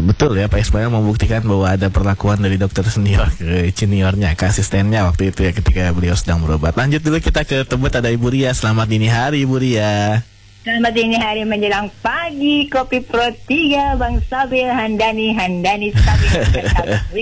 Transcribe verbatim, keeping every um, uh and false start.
betul ya Pak Ismail membuktikan bahwa ada perlakuan dari dokter senior ke seniornya, ke asistennya waktu itu ya ketika beliau sedang berobat. Lanjut dulu kita ke Tebet, ada Ibu Ria. Selamat dini hari Ibu Ria. Selamat dini hari menjelang pagi. Kopi Pro tiga Bang Sabil Handani Handani Sabil.